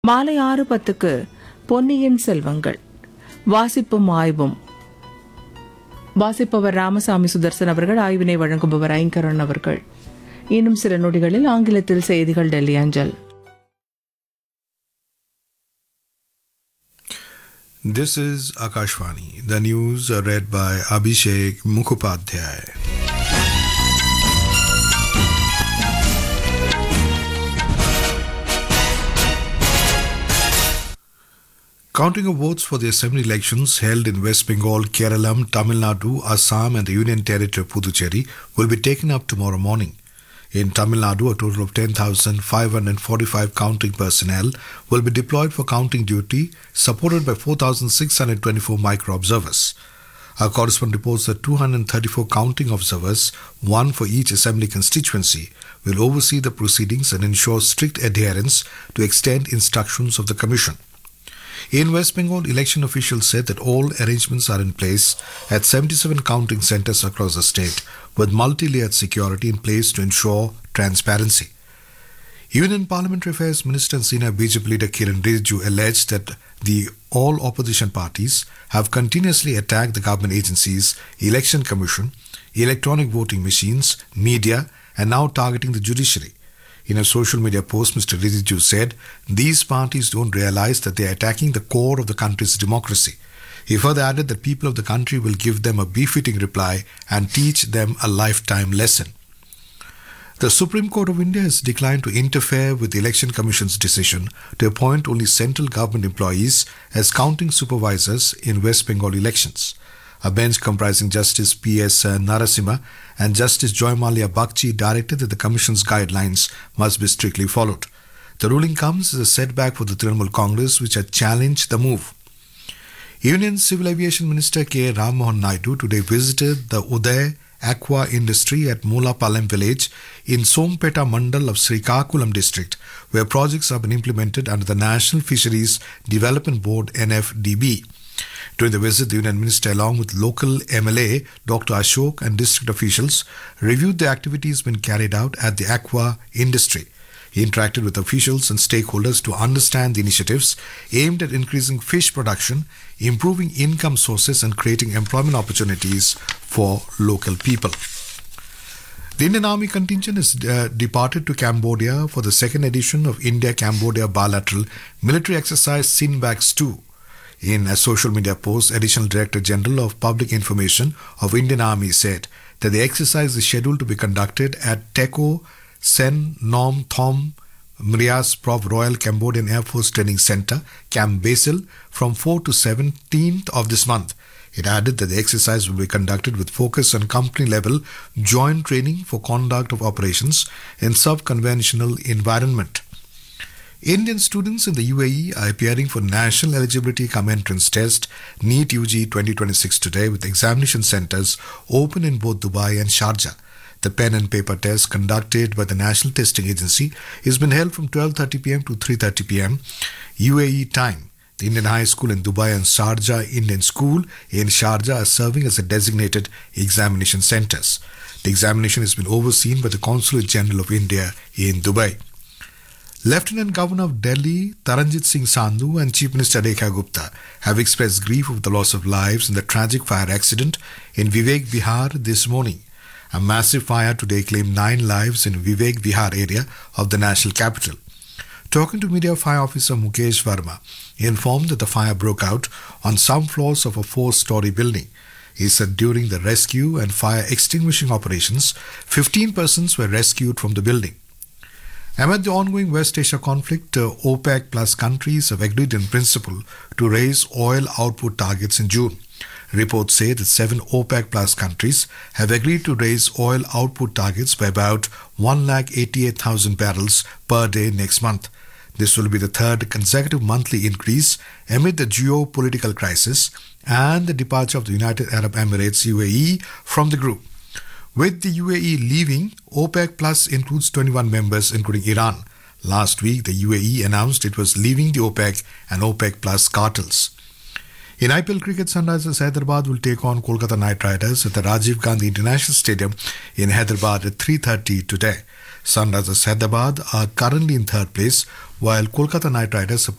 மாலை 6:10 பொன்னியின் செல்வங்கள் வாசிப்பும் ஆய்வும். வாசிப்பவர் ராமசாமி சுதர்சன் அவர்கள். ஆய்வினை வழங்குபவர் ஐங்கரன் அவர்கள். இன்னும் சில நொடிகளில் ஆங்கிலத்தில் செய்திகள் டெல்லி அஞ்சல். This is Akashvani. The news are read by Abhishek Mukhopadhyay. Counting of votes for the assembly elections held in West Bengal, Kerala, Tamil Nadu, Assam and the Union Territory of Puducherry will be taken up tomorrow morning. In Tamil Nadu, a total of 10,545 counting personnel will be deployed for counting duty, supported by 4,624 micro-observers. Our correspondent reports that 234 counting observers, one for each assembly constituency, will oversee the proceedings and ensure strict adherence to extend instructions of the Commission. In West Bengal, election officials said that all arrangements are in place at 77 counting centres across the state, with multi-layered security in place to ensure transparency. Union Parliamentary Affairs Minister and Senior BJP leader Kiran Rijiju alleged that the all opposition parties have continuously attacked the government agencies, Election Commission, electronic voting machines, media, and now targeting the judiciary. In a social media post, Mr. Rijiju said these parties don't realize that they are attacking the core of the country's democracy. He further added that people of the country will give them a befitting reply and teach them a lifetime lesson. The Supreme Court of India has declined to interfere with the Election Commission's decision to appoint only central government employees as counting supervisors in West Bengal elections. A bench comprising Justice P.S. Narasimha and Justice Joy Malia Bakchi directed that the Commission's guidelines must be strictly followed. The ruling comes as a setback for the Trinamool Congress, which had challenged the move. Union Civil Aviation Minister K. Ram Mohan Naidu today visited the Uday Aqua Industry at Mulapalam village in Sompeta Mandal of Srikakulam district, where projects have been implemented under the National Fisheries Development Board NFDB. During the visit, the Union Minister, along with local MLA Dr. Ashok and district officials, reviewed the activities being carried out at the aqua industry. He interacted with officials and stakeholders to understand the initiatives aimed at increasing fish production, improving income sources and creating employment opportunities for local people. The Indian Army contingent has departed to Cambodia for the second edition of India-Cambodia bilateral military exercise Sinvax 2. In a social media post, Additional Director General of Public Information of Indian Army said that the exercise is scheduled to be conducted at Teko Sen Nom Thom Mrias Prov Royal Cambodian Air Force Training Center, Camp Basil, from 4 to 17th of this month. It added that the exercise will be conducted with focus on company-level joint training for conduct of operations in sub-conventional environment. Indian students in the UAE are appearing for National Eligibility Cum Entrance Test NEET UG 2026 today, with examination centres open in both Dubai and Sharjah. The pen and paper test conducted by the National Testing Agency is been held from 12:30 p.m. to 3:30 p.m. UAE time. The Indian High School in Dubai and Sharjah Indian School in Sharjah are serving as the designated examination centres. The examination has been overseen by the Consulate General of India in Dubai. Lieutenant Governor of Delhi, Taranjit Singh Sandhu, and Chief Minister Rekha Gupta have expressed grief over the loss of lives in the tragic fire accident in Vivek Vihar this morning. A massive fire today claimed 9 lives in Vivek Vihar area of the national capital. Talking to media, Fire Officer Mukesh Verma, he informed that the fire broke out on some floors of a 4-story building. He said during the rescue and fire extinguishing operations, 15 persons were rescued from the building. Amid the ongoing West Asia conflict, OPEC plus countries have agreed in principle to raise oil output targets in June. Reports say that 7 OPEC plus countries have agreed to raise oil output targets by about 188,000 barrels per day next month. This will be the third consecutive monthly increase amid the geopolitical crisis and the departure of the United Arab Emirates UAE from the group. With the UAE leaving, OPEC Plus includes 21 members including Iran. Last week, the UAE announced it was leaving the OPEC and OPEC Plus cartels. In IPL cricket, Sunrisers Hyderabad will take on Kolkata Knight Riders at the Rajiv Gandhi International Stadium in Hyderabad at 3:30 today. Sunrisers Hyderabad are currently in third place, while Kolkata Knight Riders are